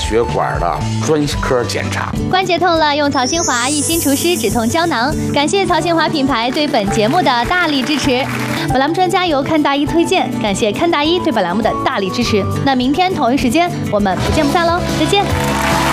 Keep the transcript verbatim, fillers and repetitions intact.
血管的专科检查。 关节痛了，用曹清华一心除湿止痛胶囊。感谢曹清华品牌对本节目的大力支持。本栏目专家由看大医推荐，感谢看大医对本栏目的大力支持。那明天同一时间我们不见不散喽，再见。